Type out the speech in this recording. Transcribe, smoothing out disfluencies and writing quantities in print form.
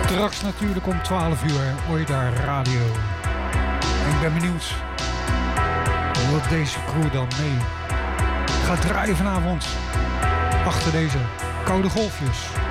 Straks natuurlijk om 12 uur Oida Radio. En ik ben benieuwd wat deze crew dan mee gaat draaien vanavond. Achter deze koude golfjes.